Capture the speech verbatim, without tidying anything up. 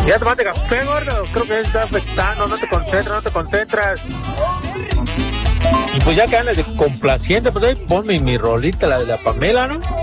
Ya tomaste café, gordo. Creo que está afectando. No te concentras, no te concentras. Y pues ya que andas de complaciente, pues ahí ponme mi rolita, la de la Pamela, ¿no?